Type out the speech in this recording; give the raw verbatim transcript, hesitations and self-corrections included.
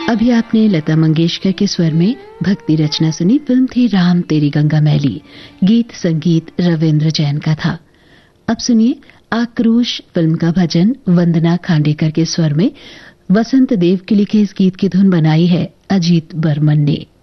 अभी आपने लता मंगेशकर के स्वर में भक्ति रचना सुनी। फिल्म थी राम तेरी गंगा मैली। गीत संगीत रविंद्र जैन का था। अब सुनिए आक्रोश फिल्म का भजन वंदना खांडेकर के स्वर में। वसंत देव के लिखे इस गीत की धुन बनाई है अजीत बर्मन ने।